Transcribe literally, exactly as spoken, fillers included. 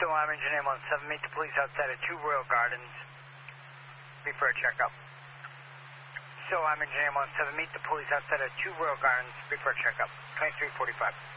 So I'm Engineer one seven, meet the police outside of two Royal Gardens, before a checkup. So I'm Engineer one seven, meet the police outside of two Royal Gardens, before a checkup, twenty-three forty-five.